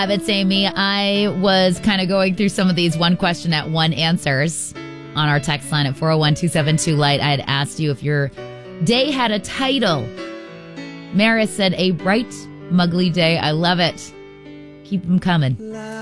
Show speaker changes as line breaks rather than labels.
It's Amy. I was kind of going through some of these one question at one answers on our text line at 401-272-LIGHT. I had asked you if your day had a title. Maris said, A Bright Muggly Day. I love it. Keep them coming.